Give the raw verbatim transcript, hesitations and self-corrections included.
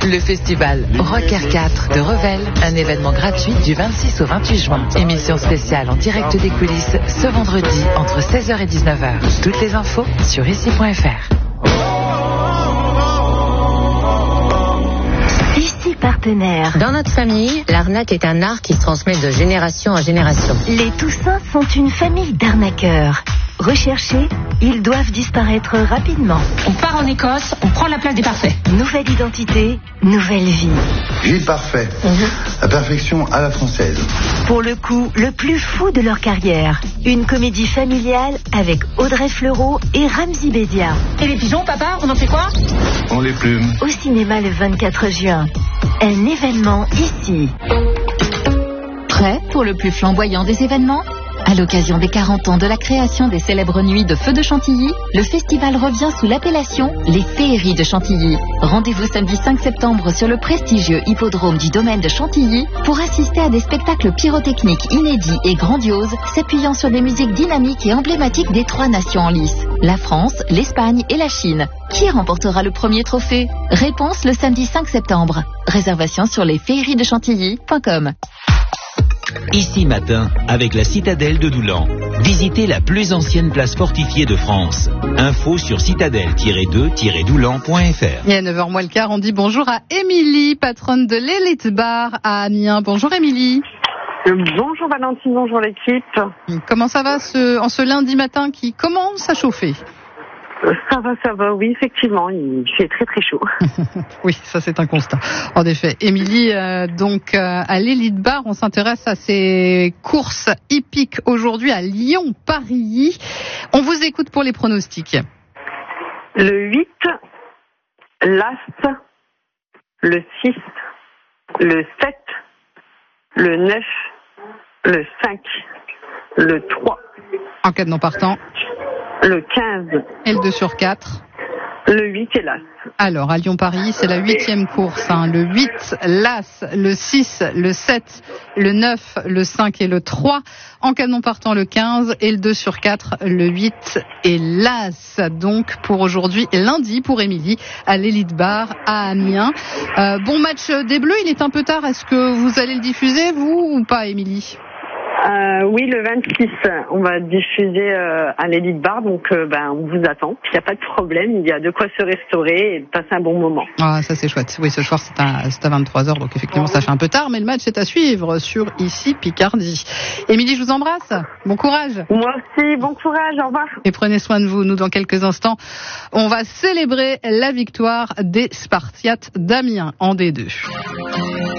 Le festival Rocker quatre de Revel, un événement gratuit du vingt-six au vingt-huit juin. Émission spéciale en direct des coulisses ce vendredi entre seize heures et dix-neuf heures. Toutes les infos sur ici point f r. Ici partenaire. Dans notre famille, l'arnaque est un art qui se transmet de génération en génération. Les Toussins sont une famille d'arnaqueurs. Recherchés, ils doivent disparaître rapidement. On part en Écosse, on prend la place des parfaits. Nouvelle identité, nouvelle vie. Gilles Parfait, mmh. La perfection à la française. Pour le coup, le plus fou de leur carrière. Une comédie familiale avec Audrey Fleurot et Ramzy Bédia. Et les pigeons, papa, on en fait quoi? On les plume. Au cinéma le vingt-quatre juin. Un événement ici. Prêt pour le plus flamboyant des événements? À l'occasion des quarante ans de la création des célèbres nuits de Feu de Chantilly, le festival revient sous l'appellation Les Féeries de Chantilly. Rendez-vous samedi cinq septembre sur le prestigieux hippodrome du domaine de Chantilly pour assister à des spectacles pyrotechniques inédits et grandioses s'appuyant sur des musiques dynamiques et emblématiques des trois nations en lice, la France, l'Espagne et la Chine. Qui remportera le premier trophée? Réponse le samedi cinq septembre. Réservation sur les féeries de chantilly point com. Ici matin, avec la citadelle de Doulan. Visitez la plus ancienne place fortifiée de France. Info sur citadelle tiret deux tiret doulan point f r. Et à neuf heures moins le quart, on dit bonjour à Émilie, patronne de l'Elite Bar à Amiens. Bonjour Émilie. Bonjour Valentine, bonjour l'équipe. Comment ça va ce, en ce lundi matin qui commence à chauffer? Ça va, ça va, oui, effectivement, il fait très très chaud. Oui, ça c'est un constat. En effet, Émilie, euh, donc euh, à l'Elite Bar, on s'intéresse à ces courses hippiques aujourd'hui à Lyon-Paris. On vous écoute pour les pronostics. Le huit, l'As, le six, le sept, le neuf, le cinq, le trois. En cas de non partant. Le quinze. Et le deux sur quatre. Le huit et l'As. Alors, à Lyon-Paris, c'est la huitième course. Hein. Le huit, l'As, le six, le sept, le neuf, le cinq et le trois. En cas de non partant, le quinze et le deux sur quatre, le huit et l'As. Donc, pour aujourd'hui, lundi, pour Émilie, à l'Elite Bar à Amiens. Euh, bon match des Bleus, il est un peu tard. Est-ce que vous allez le diffuser, vous, ou pas, Émilie? Euh, oui, le vingt-six, on va diffuser euh, à l'Elite Bar, donc euh, ben, on vous attend. Il n'y a pas de problème, il y a de quoi se restaurer et passer un bon moment. Ah, ça c'est chouette. Oui, ce soir c'est à, c'est à vingt-trois heures, donc effectivement ça fait un peu tard, mais le match est à suivre sur Ici Picardie. Émilie, je vous embrasse. Bon courage. Moi aussi, bon courage, au revoir. Et prenez soin de vous. Nous, dans quelques instants, on va célébrer la victoire des Spartiates d'Amiens en D deux.